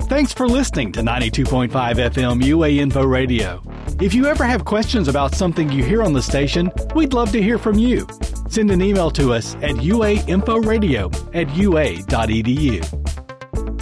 Thanks for listening to 92.5 FM UA Info Radio. If you ever have questions about something you hear on the station, we'd love to hear from you. Send an email to us at uainforadio@ua.edu.